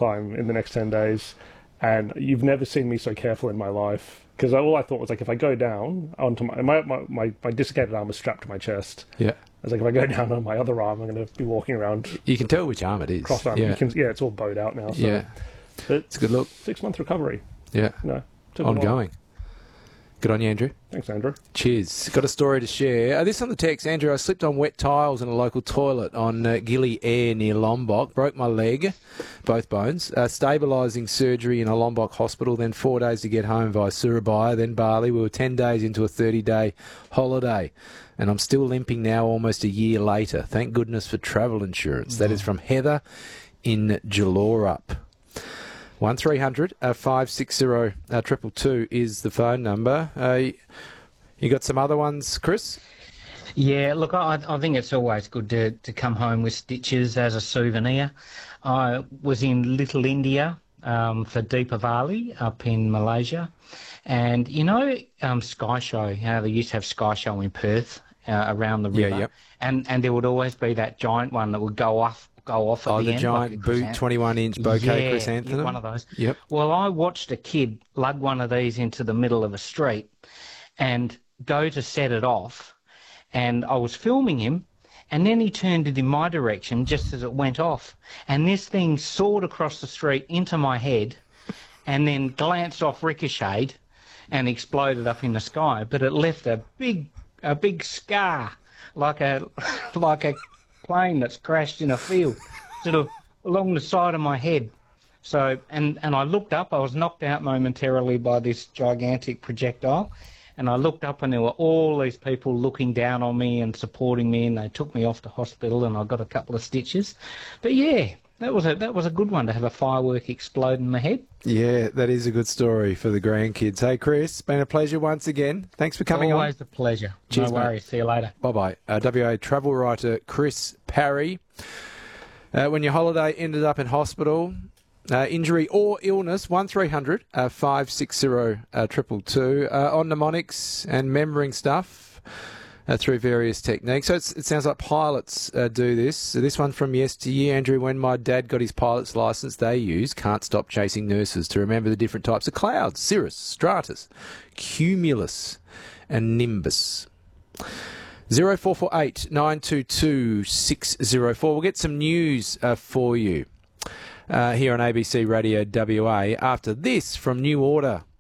climb in the next 10 days. And you've never seen me so careful in my life. Because all I thought was, like, if I go down onto my dislocated arm was strapped to my chest. Yeah. I was like, if I go down on my other arm, I'm going to be walking around. You can tell which arm it is. Cross arm. Yeah. It's all bowed out now. So. Yeah. It's a good look. 6-month recovery. Yeah. No. Ongoing. Good on you, Andrew. Thanks, Andrew. Cheers. Got a story to share. This on the text, Andrew. I slipped on wet tiles in a local toilet on Gilly Air near Lombok. Broke my leg, both bones. Stabilising surgery in a Lombok hospital. Then 4 days to get home via Surabaya. Then Bali. We were 10 days into a 30-day holiday. And I'm still limping now almost a year later. Thank goodness for travel insurance. That is from Heather in Jalorup. 1300 560 222 is the phone number. You got some other ones, Chris? Yeah, look, I think it's always good to come home with stitches as a souvenir. I was in Little India for Deepavali up in Malaysia. And, Sky Show, they used to have Sky Show in Perth around the river. Yeah, yep. And there would always be that giant one that would go off at the end. Giant like boot, 21-inch bouquet chrysanthemum? Yeah, one of those. Yep. Well, I watched a kid lug one of these into the middle of a street and go to set it off, and I was filming him, and then he turned it in my direction just as it went off, and this thing soared across the street into my head and then glanced off, ricocheted, and exploded up in the sky, but it left a big scar, like a plane that's crashed in a field, sort of along the side of my head. So, and I looked up, I was knocked out momentarily by this gigantic projectile, and I looked up and there were all these people looking down on me and supporting me, and they took me off to hospital and I got a couple of stitches. But yeah, that was a good one, to have a firework explode in my head. Yeah, that is a good story for the grandkids. Hey, Chris, been a pleasure once again. Thanks for coming Always a pleasure. Cheers, no worries. Mate. See you later. Bye-bye. WA travel writer Chris Parry. When your holiday ended up in hospital, injury or illness, 1300 560 222 on mnemonics and remembering stuff through various techniques. So it sounds like pilots do this. So this one from yesteryear, Andrew, when my dad got his pilot's licence, they used Can't Stop Chasing Nurses to remember the different types of clouds: cirrus, stratus, cumulus and nimbus. 0448 922 604. We'll get some news for you here on ABC Radio WA after this from New Order.